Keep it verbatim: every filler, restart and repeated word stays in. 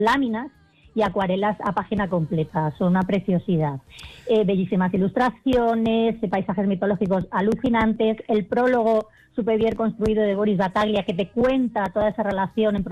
láminas y acuarelas a página completa, son una preciosidad. Eh, bellísimas ilustraciones, eh, paisajes mitológicos alucinantes, el prólogo súper bien construido de Boris Battaglia, que te cuenta toda esa relación en